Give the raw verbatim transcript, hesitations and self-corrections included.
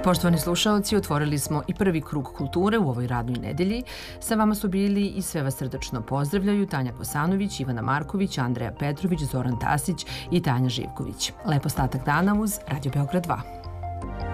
Poštovani slušaoci, otvorili smo i prvi krug kulture u ovoj radnoj nedelji. Sa vama su bili i sve vas srdačno pozdravljaju Tanja Kosanović, Ivana Marković, Andreja Petrović, Zoran Tasić i Tanja Živković. Lep ostatak dana uz Radio Beograd dva.